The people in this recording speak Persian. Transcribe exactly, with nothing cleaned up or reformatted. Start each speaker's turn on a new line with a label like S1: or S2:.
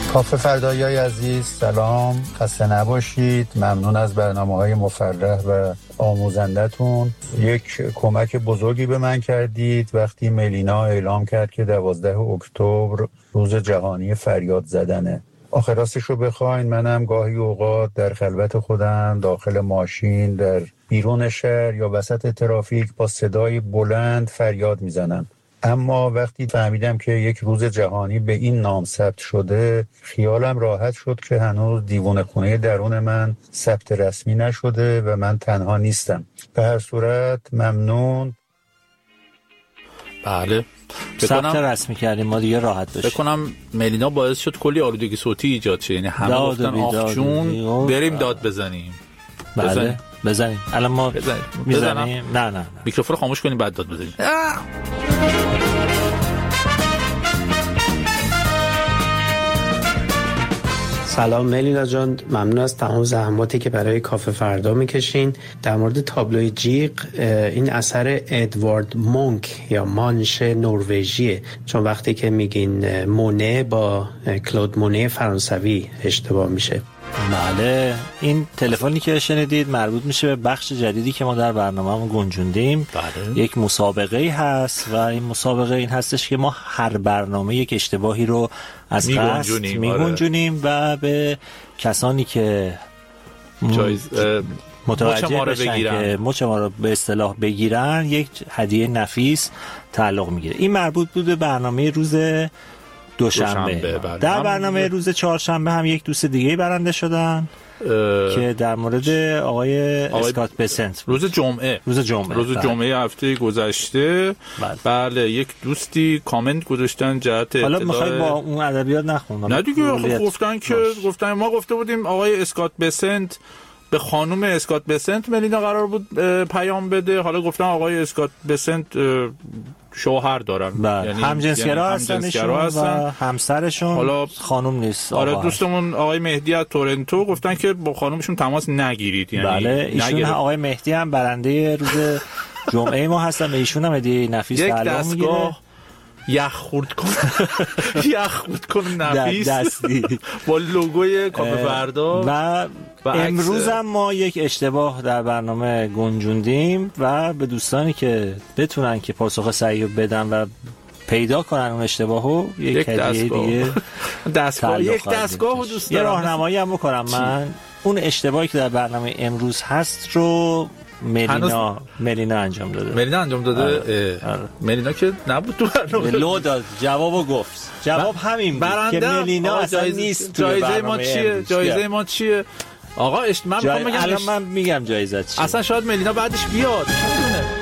S1: کافه فردایی عزیز، سلام، خسته نباشید. ممنون از برنامه‌های مفرح و آموزندتون. یک کمک بزرگی به من کردید وقتی ملینا اعلام کرد که دوازده اکتبر روز جهانی فریاد زدنه. آخر راستش رو بخواین منم گاهی اوقات در خلوت خودم داخل ماشین، در بیرون شهر یا وسط ترافیک با صدای بلند فریاد میزنم. اما وقتی فهمیدم که یک روز جهانی به این نام ثبت شده، خیالم راحت شد که هنوز دیوونه خونه درون من ثبت رسمی نشده و من تنها نیستم. به هر صورت ممنون.
S2: بله،
S3: ثبت رسمی کردیم ما دیگه راحت باشیم.
S2: فکر کنم ملینا باعث شد کلی آلودگی صوتی ایجاد شه، یعنی همه گفتن آخ جون بریم داد بزنیم.
S3: بله بزنیم. بزنیم الان ما
S2: بزنیم.
S3: بزنیم. نه نه نه
S2: میکروفون رو خاموش کنیم بعد داد بزنیم.
S4: سلام ملینا جان، ممنون از تمام زحماتی که برای کافه فردا میکشین. در مورد تابلوی جیغ، این اثر ادوارد مونک یا مانش نروژیه، چون وقتی که میگین مونه با کلود مونه فرانسوی اشتباه میشه.
S3: بله، این تلفنی که شنیدید مربوط میشه به بخش جدیدی که ما در برنامه‌مون گنجوندیم.
S2: بله.
S3: یک مسابقه هست و این مسابقه این هستش که ما هر برنامه یک اشتباهی رو از قصد میگنجونیم و به کسانی که
S2: جایز
S3: متوجه بشن که مچ ما رو به اصطلاح بگیرن یک هدیه نفیس تعلق میگیره. این مربوط بود به برنامه روز دوشنبه. دوشنبه در برنامه روز چهارشنبه هم یک دوست دیگه برنده شدن که در مورد آقای, آقای اسکات بسنت
S2: روز جمعه
S3: روز جمعه
S2: روز
S3: بله.
S2: جمعه هفته گذشته بله. بله یک دوستی کامنت گذاشتن جهت
S3: حالا میخوای با اون ادبیات نخونم.
S2: نه دیگه خب گفتن که باش. گفتن ما گفته بودیم آقای اسکات بسنت به خانم اسکات بسنت ملینا قرار بود پیام بده، حالا گفتن آقای اسکات بسنت شوهر دارن،
S3: یعنی همجنسگرا هستن و همسرشون حالا خانم نیست.
S2: آره دوستمون آقای مهدی از تورنتو گفتن که با خانمشون تماس نگیرید، یعنی
S3: بله ایشون آقای مهدی هم برنده روز جمعه ما هستن، به ایشون هم هدیه نفیس تعلق میگیره.
S2: یخ خورد کن یخ خورد کن نفیس
S3: دستی
S2: با لوگوی کافه فردا.
S3: و, و امروز هم ما یک اشتباه در برنامه گنجوندیم و به دوستانی که بتونن که پاسخ صحیح بدن و پیدا کنن اون اشتباهو یک, یک هدیه دیگه
S2: دستگاه یک دستگاه دوست
S3: دارم. یه راهنمایی هم بکنم من. اون اشتباهی که در برنامه امروز هست رو ملینا ملینا انجام داده.
S2: ملینا انجام داده. آره. آره. ملینا که نبود تو برنامه.
S3: لو داد جوابو گفت. جواب همین بود که ملینا اصلا نیست.
S2: جایزه ما چیه؟ جایزه ما چیه؟ آقا من
S3: جای... الان من میگم جایزه چیه.
S2: اصلا شاید ملینا بعدش بیاد.